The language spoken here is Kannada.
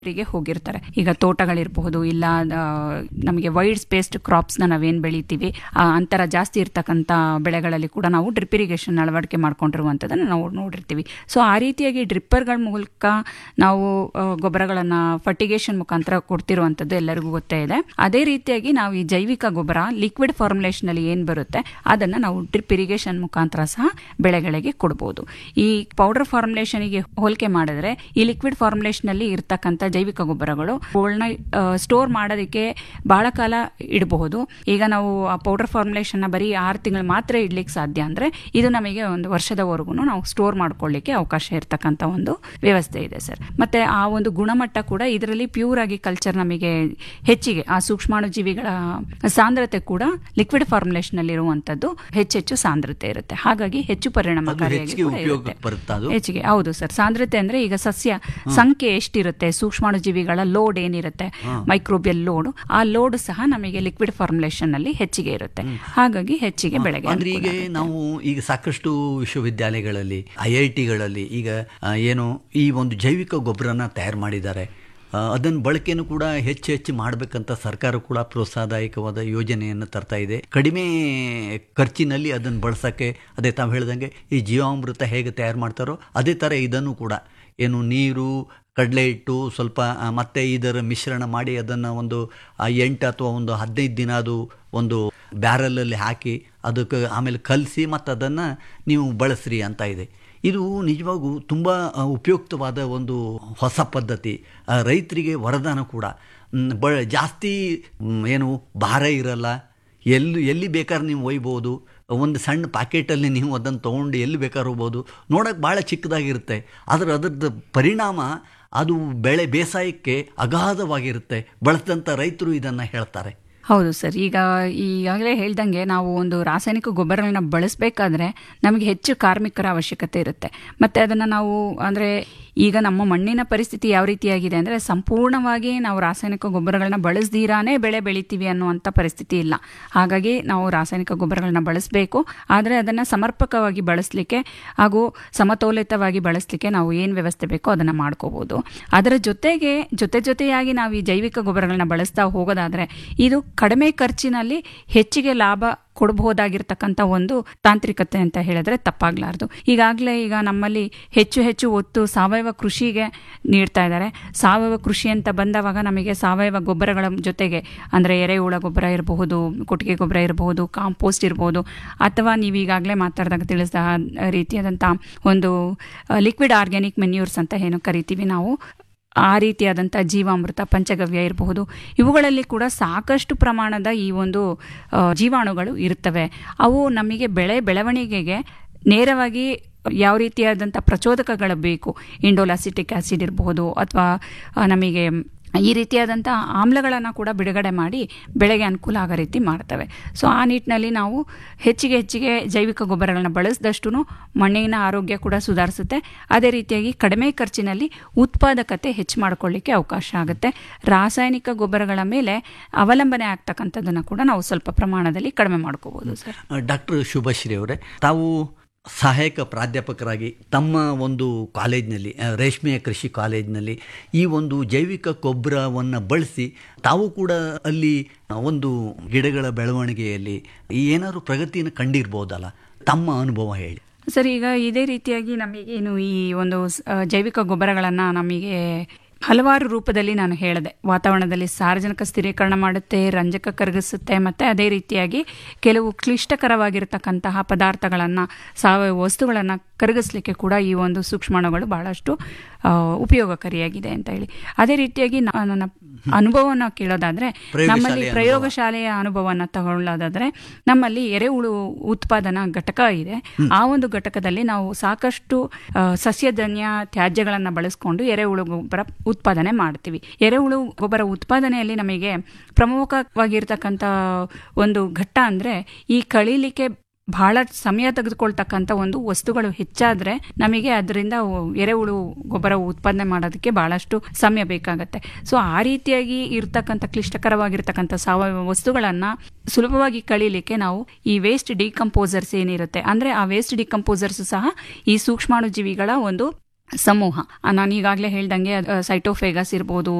ರಿಗೆ ಹೋಗಿರ್ತಾರೆ. ಈಗ ತೋಟಗಳಿರಬಹುದು, ಇಲ್ಲ ನಮಗೆ ವೈಡ್ ಸ್ಪೇಸ್ಡ್ ಕ್ರಾಪ್ಸ್ ನಾವೇನ್ ಬೆಳಿತೀವಿ ಅಂತರ ಜಾಸ್ತಿ ಇರ್ತಕ್ಕಂಥ ಬೆಳೆಗಳಲ್ಲಿ ಕೂಡ ನಾವು ಡ್ರಿಪ್ ಇರಿಗೇಷನ್ ಅಳವಡಿಕೆ ಮಾಡ್ಕೊಂಡಿರುವಂಥದ್ದನ್ನು ನಾವು ನೋಡಿರ್ತೀವಿ. ಸೊ ಆ ರೀತಿಯಾಗಿ ಡ್ರಿಪ್ಪರ್ಗಳ ಮೂಲಕ ನಾವು ಗೊಬ್ಬರಗಳನ್ನ ಫರ್ಟಿಗೇಷನ್ ಮುಖಾಂತರ ಕೊಡ್ತಿರುವಂಥದ್ದು ಎಲ್ಲರಿಗೂ ಗೊತ್ತೇ ಇದೆ. ಅದೇ ರೀತಿಯಾಗಿ ನಾವು ಈ ಜೈವಿಕ ಗೊಬ್ಬರ ಲಿಕ್ವಿಡ್ ಫಾರ್ಮುಲೇಷನ್ ಅಲ್ಲಿ ಏನ್ ಬರುತ್ತೆ ಅದನ್ನ ನಾವು ಡ್ರಿಪ್ ಇರಿಗೇಷನ್ ಮುಖಾಂತರ ಸಹ ಬೆಳೆಗಳಿಗೆ ಕೊಡಬಹುದು. ಈ ಪೌಡರ್ ಫಾರ್ಮುಲೇಷನ್ ಗೆ ಹೋಲಿಕೆ ಮಾಡಿದ್ರೆ ಈ ಲಿಕ್ವಿಡ್ ಫಾರ್ಮುಲೇಷನ್ ಅಲ್ಲಿ ಇರ್ತಕ್ಕಂಥ ಜೈವಿಕ ಗೊಬ್ಬರಗಳು ಅವುಗಳನ್ನ ಸ್ಟೋರ್ ಮಾಡೋದಕ್ಕೆ ಬಹಳ ಕಾಲ ಇಡಬಹುದು. ಈಗ ನಾವು ಆ ಪೌಡರ್ ಫಾರ್ಮುಲೇಷನ್ ಬರೀ 6 ತಿಂಗಳು ಮಾತ್ರ ಇಡ್ಲಿಕ್ಕೆ ಸಾಧ್ಯ ಅಂದ್ರೆ ಇದು ನಮಗೆ ಒಂದು ವರ್ಷದವರೆಗೂ ನಾವು ಸ್ಟೋರ್ ಮಾಡ್ಕೊಳ್ಳಿಕ್ಕೆ ಅವಕಾಶ ಇರತಕ್ಕಂತ ಒಂದು ವ್ಯವಸ್ಥೆ ಇದೆ ಸರ್. ಮತ್ತೆ ಆ ಒಂದು ಗುಣಮಟ್ಟ ಕೂಡ ಇದರಲ್ಲಿ ಪ್ಯೂರ್ ಆಗಿ ಕಲ್ಚರ್ ನಮಗೆ ಹೆಚ್ಚಿಗೆ ಆ ಸೂಕ್ಷ್ಮಾಣು ಜೀವಿಗಳ ಸಾಂದ್ರತೆ ಕೂಡ ಲಿಕ್ವಿಡ್ ಫಾರ್ಮುಲೇಷನ್ ಅಲ್ಲಿ ಇರುವಂತದ್ದು ಹೆಚ್ಚೆಚ್ಚು ಸಾಂದ್ರತೆ ಇರುತ್ತೆ. ಹಾಗಾಗಿ ಹೆಚ್ಚು ಪರಿಣಾಮಕಾರಿಯಾಗಿ ಹೆಚ್ಚಿಗೆ. ಹೌದು ಸರ್, ಸಾಂದ್ರತೆ ಅಂದ್ರೆ ಈಗ ಸಸ್ಯ ಸಂಖ್ಯೆ ಎಷ್ಟಿರುತ್ತೆ, ಸೂಕ್ಷ್ಮಾಣು ಜೀವಿಗಳ ಲೋಡ್ ಏನಿರುತ್ತೆ, ಮೈಕ್ರೋಬಿಯಲ್ ಲೋಡ್, ಆ ಲೋಡ್ ಸಹ ನಮಗೆ ಲಿಕ್ವಿಡ್ ಫಾರ್ಮುಲೇಷನ್ ಅಲ್ಲಿ ಹೆಚ್ಚಿಗೆ ಇರುತ್ತೆ. ಹಾಗಾಗಿ ಹೆಚ್ಚಿಗೆ ಬೆಳೆಗೆ ಅಂದ್ರೆ ಈಗ ನಾವು ಈಗ ಸಾಕಷ್ಟು ವಿಶ್ವವಿದ್ಯಾಲಯಗಳಲ್ಲಿ IITಗಳಲ್ಲಿ ಈಗ ಏನು ಈ ಒಂದು ಜೈವಿಕ ಗೊಬ್ಬರನ ತಯಾರು ಮಾಡಿದ್ದಾರೆ. ಅದನ್ನ ಬಳಕೆನೂ ಕೂಡ ಹೆಚ್ಚು ಮಾಡಬೇಕಂತ ಸರ್ಕಾರ ಕೂಡ ಪ್ರೋತ್ಸಾಹದಾಯಕವಾದ ಯೋಜನೆಯನ್ನು ತರ್ತಾ ಇದೆ. ಕಡಿಮೆ ಖರ್ಚಿನಲ್ಲಿ ಅದನ್ನು ಬಳಸೋಕ್ಕೆ, ಅದೇ ತಾವು ಹೇಳ್ದಂಗೆ ಈ ಜೀವಾಮೃತ ಹೇಗೆ ತಯಾರು ಮಾಡ್ತಾರೋ ಅದೇ ಥರ ಇದನ್ನು ಕೂಡ ಏನು ನೀರು, ಕಡಲೆ ಹಿಟ್ಟು ಸ್ವಲ್ಪ ಮತ್ತೆ ಇದರ ಮಿಶ್ರಣ ಮಾಡಿ ಅದನ್ನು ಒಂದು 8 ಅಥವಾ ಒಂದು 15 ದಿನ ಅದು ಒಂದು ಬ್ಯಾರಲಲ್ಲಿ ಹಾಕಿ ಅದಕ್ಕೆ ಆಮೇಲೆ ಕಲಸಿ ಮತ್ತು ಅದನ್ನು ನೀವು ಬಳಸ್ರಿ ಅಂತ ಇದೆ. ಇದು ನಿಜವಾಗೂ ತುಂಬ ಉಪಯುಕ್ತವಾದ ಒಂದು ಹೊಸ ಪದ್ಧತಿ, ರೈತರಿಗೆ ವರದಾನ ಕೂಡ. ಜಾಸ್ತಿ ಏನು ಭಾರ ಇರಲ್ಲ, ಎಲ್ಲಿ ಬೇಕಾದ್ರೆ ನೀವು ಒಯ್ಬೋದು. ಒಂದು ಸಣ್ಣ ಪ್ಯಾಕೆಟಲ್ಲಿ ನೀವು ಅದನ್ನು ತೊಗೊಂಡು ಎಲ್ಲಿ ಬೇಕಾದ್ರೂ ಹೋಗ್ಬೋದು. ನೋಡೋಕೆ ಭಾಳ ಚಿಕ್ಕದಾಗಿರುತ್ತೆ, ಆದರೆ ಅದರದ್ದು ಪರಿಣಾಮ ಅದು ಬೆಳೆ ಬೇಸಾಯಕ್ಕೆ ಅಗಾಧವಾಗಿರುತ್ತೆ. ಬಳಸಿದಂಥ ರೈತರು ಇದನ್ನು ಹೇಳ್ತಾರೆ. ಹೌದು ಸರ್, ಈಗಾಗಲೇ ಹೇಳ್ದಂಗೆ ನಾವು ಒಂದು ರಾಸಾಯನಿಕ ಗೊಬ್ಬರಗಳನ್ನ ಬಳಸಬೇಕಾದ್ರೆ ನಮಗೆ ಹೆಚ್ಚು ಕಾರ್ಮಿಕರ ಅವಶ್ಯಕತೆ ಇರುತ್ತೆ. ಮತ್ತೆ ಅದನ್ನು ನಾವು ಅಂದರೆ ಈಗ ನಮ್ಮ ಮಣ್ಣಿನ ಪರಿಸ್ಥಿತಿ ಯಾವ ರೀತಿಯಾಗಿದೆ ಅಂದರೆ ಸಂಪೂರ್ಣವಾಗಿ ನಾವು ರಾಸಾಯನಿಕ ಗೊಬ್ಬರಗಳನ್ನ ಬಳಸ್ದಿರಾನೇ ಬೆಳೆ ಬೆಳಿತೀವಿ ಅನ್ನುವಂಥ ಪರಿಸ್ಥಿತಿ ಇಲ್ಲ. ಹಾಗಾಗಿ ನಾವು ರಾಸಾಯನಿಕ ಗೊಬ್ಬರಗಳನ್ನ ಬಳಸಬೇಕು, ಆದರೆ ಅದನ್ನು ಸಮರ್ಪಕವಾಗಿ ಬಳಸಲಿಕ್ಕೆ ಹಾಗೂ ಸಮತೋಲಿತವಾಗಿ ಬಳಸಲಿಕ್ಕೆ ನಾವು ಏನು ವ್ಯವಸ್ಥೆ ಬೇಕೋ ಅದನ್ನು ಮಾಡ್ಕೋಬಹುದು. ಅದರ ಜೊತೆಯಾಗಿ ನಾವು ಈ ಜೈವಿಕ ಗೊಬ್ಬರಗಳನ್ನ ಬಳಸ್ತಾ ಹೋಗೋದಾದ್ರೆ ಇದು ಕಡಿಮೆ ಖರ್ಚಿನಲ್ಲಿ ಹೆಚ್ಚಿಗೆ ಲಾಭ ಕೊಡಬಹುದಾಗಿರ್ತಕ್ಕಂಥ ಒಂದು ತಾಂತ್ರಿಕತೆ ಅಂತ ಹೇಳಿದ್ರೆ ತಪ್ಪಾಗ್ಲಾರ್ದು. ಈಗ ನಮ್ಮಲ್ಲಿ ಹೆಚ್ಚು ಒತ್ತು ಸಾವಯವ ಕೃಷಿಗೆ ನೀಡ್ತಾ ಇದ್ದಾರೆ. ಸಾವಯವ ಕೃಷಿ ಅಂತ ಬಂದವಾಗ ನಮಗೆ ಸಾವಯವ ಗೊಬ್ಬರಗಳ ಜೊತೆಗೆ ಅಂದರೆ ಎರೆಹುಳ ಗೊಬ್ಬರ ಇರಬಹುದು, ಕೊಟ್ಟಿಗೆ ಗೊಬ್ಬರ ಇರಬಹುದು, ಕಾಂಪೋಸ್ಟ್ ಇರಬಹುದು, ಅಥವಾ ನೀವು ಈಗಾಗಲೇ ಮಾತಾಡಿದಾಗ ತಿಳಿಸಿದ ರೀತಿಯಾದಂಥ ಒಂದು ಲಿಕ್ವಿಡ್ ಆರ್ಗ್ಯಾನಿಕ್ ಮೆನ್ಯೂರ್ಸ್ ಅಂತ ಏನು ಕರಿತೀವಿ ನಾವು, ಆ ರೀತಿಯಾದಂಥ ಜೀವಾಮೃತ, ಪಂಚಗವ್ಯ ಇರಬಹುದು, ಇವುಗಳಲ್ಲಿ ಕೂಡ ಸಾಕಷ್ಟು ಪ್ರಮಾಣದ ಈ ಒಂದು ಜೀವಾಣುಗಳು ಇರ್ತವೆ. ಅವು ನಮಗೆ ಬೆಳವಣಿಗೆಗೆ ನೇರವಾಗಿ ಯಾವ ರೀತಿಯಾದಂಥ ಪ್ರಚೋದಕಗಳು ಬೇಕು, ಇಂಡೋಲಾಸಿಟಿಕ್ ಆಸಿಡ್ ಇರಬಹುದು ಅಥವಾ ನಮಗೆ ಈ ರೀತಿಯಾದಂಥ ಆಮ್ಲಗಳನ್ನು ಕೂಡ ಬಿಡುಗಡೆ ಮಾಡಿ ಬೆಳೆಗೆ ಅನುಕೂಲ ಆಗೋ ರೀತಿ ಮಾಡ್ತವೆ. ಸೊ ಆ ನಿಟ್ಟಿನಲ್ಲಿ ನಾವು ಹೆಚ್ಚಿಗೆ ಜೈವಿಕ ಗೊಬ್ಬರಗಳನ್ನ ಬಳಸಿದಷ್ಟು ಮಣ್ಣಿನ ಆರೋಗ್ಯ ಕೂಡ ಸುಧಾರಿಸುತ್ತೆ. ಅದೇ ರೀತಿಯಾಗಿ ಕಡಿಮೆ ಖರ್ಚಿನಲ್ಲಿ ಉತ್ಪಾದಕತೆ ಹೆಚ್ಚು ಮಾಡ್ಕೊಳ್ಳಿಕ್ಕೆ ಅವಕಾಶ ಆಗುತ್ತೆ. ರಾಸಾಯನಿಕ ಗೊಬ್ಬರಗಳ ಮೇಲೆ ಅವಲಂಬನೆ ಆಗ್ತಕ್ಕಂಥದ್ದನ್ನು ಕೂಡ ನಾವು ಸ್ವಲ್ಪ ಪ್ರಮಾಣದಲ್ಲಿ ಕಡಿಮೆ ಮಾಡ್ಕೋಬಹುದು ಸರ್. ಡಾಕ್ಟರ್ ಶುಭಶ್ರೀ ಅವರೇ, ತಾವು ಸಹಾಯಕ ಪ್ರಾಧ್ಯಾಪಕರಾಗಿ ತಮ್ಮ ಒಂದು ಕಾಲೇಜಿನಲ್ಲಿ, ರೇಷ್ಮೆಯ ಕೃಷಿ ಕಾಲೇಜಿನಲ್ಲಿ ಈ ಒಂದು ಜೈವಿಕ ಗೊಬ್ಬರವನ್ನು ಬಳಸಿ ತಾವು ಕೂಡ ಅಲ್ಲಿ ಒಂದು ಗಿಡಗಳ ಬೆಳವಣಿಗೆಯಲ್ಲಿ ಏನಾದರೂ ಪ್ರಗತಿಯನ್ನು ಕಂಡಿರ್ಬೋದಲ್ಲ, ತಮ್ಮ ಅನುಭವ ಹೇಳಿ ಸರ್. ಈಗ ಇದೇ ರೀತಿಯಾಗಿ ನಮಗೇನು ಈ ಒಂದು ಜೈವಿಕ ಗೊಬ್ಬರಗಳನ್ನು ನಮಗೆ ಹಲವಾರು ರೂಪದಲ್ಲಿ ನಾನು ಹೇಳಿದೆ. ವಾತಾವರಣದಲ್ಲಿ ಸಾರಜನಕ ಸ್ಥಿರೀಕರಣ ಮಾಡುತ್ತೆ, ರಂಜಕ ಕರಗಿಸುತ್ತೆ, ಮತ್ತು ಅದೇ ರೀತಿಯಾಗಿ ಕೆಲವು ಕ್ಲಿಷ್ಟಕರವಾಗಿರ್ತಕ್ಕಂತಹ ಪದಾರ್ಥಗಳನ್ನು, ಸಾವಯವ ವಸ್ತುಗಳನ್ನು ಕರಗಿಸ್ಲಿಕ್ಕೆ ಕೂಡ ಈ ಒಂದು ಸೂಕ್ಷ್ಮಾಣುಗಳು ಬಹಳಷ್ಟು ಉಪಯೋಗಕಾರಿಯಾಗಿದೆ ಅಂತ ಹೇಳಿ. ಅದೇ ರೀತಿಯಾಗಿ ನನ್ನ ಅನುಭವವನ್ನು ಕೇಳೋದಾದ್ರೆ, ನಮ್ಮಲ್ಲಿ ಪ್ರಯೋಗಶಾಲೆಯ ಅನುಭವವನ್ನು ತಗೊಳ್ಳೋದಾದ್ರೆ ನಮ್ಮಲ್ಲಿ ಎರೆಹುಳು ಉತ್ಪಾದನಾ ಘಟಕ ಇದೆ. ಆ ಒಂದು ಘಟಕದಲ್ಲಿ ನಾವು ಸಾಕಷ್ಟು ಸಸ್ಯಜನ್ಯ ತ್ಯಾಜ್ಯಗಳನ್ನು ಬಳಸ್ಕೊಂಡು ಎರೆಹುಳು ಗೊಬ್ಬರ ಉತ್ಪಾದನೆ ಮಾಡ್ತೀವಿ. ಎರೆಹುಳು ಗೊಬ್ಬರ ಉತ್ಪಾದನೆಯಲ್ಲಿ ನಮಗೆ ಪ್ರಮುಖವಾಗಿರ್ತಕ್ಕಂಥ ಒಂದು ಘಟ್ಟ ಅಂದರೆ ಈ ಕಳೀಲಿಕ್ಕೆ ಬಹಳ ಸಮಯ ತೆಗೆದುಕೊಳ್ತಕ್ಕಂಥ ಒಂದು ವಸ್ತುಗಳು ಹೆಚ್ಚಾದರೆ ನಮಗೆ ಅದರಿಂದ ಎರೆಹುಳು ಗೊಬ್ಬರ ಉತ್ಪಾದನೆ ಮಾಡೋದಕ್ಕೆ ಬಹಳಷ್ಟು ಸಮಯ ಬೇಕಾಗತ್ತೆ. ಸೊ ಆ ರೀತಿಯಾಗಿ ಇರ್ತಕ್ಕಂಥ ಕ್ಲಿಷ್ಟಕರವಾಗಿರ್ತಕ್ಕಂಥ ಸಾವಯವ ವಸ್ತುಗಳನ್ನು ಸುಲಭವಾಗಿ ಕಳೀಲಿಕ್ಕೆ ನಾವು ಈ ವೇಸ್ಟ್ ಡಿಕಂಪೋಸರ್ಸ್ ಏನಿರುತ್ತೆ, ಅಂದರೆ ಆ ವೇಸ್ಟ್ ಡಿಕಂಪೋಸರ್ಸ್ ಸಹ ಈ ಸೂಕ್ಷ್ಮಾಣು ಜೀವಿಗಳ ಒಂದು ಸಮೂಹ. ನಾನು ಈಗಾಗಲೇ ಹೇಳ್ದಂಗೆ ಸೈಟೋಫೇಗಸ್ ಇರ್ಬೋದು,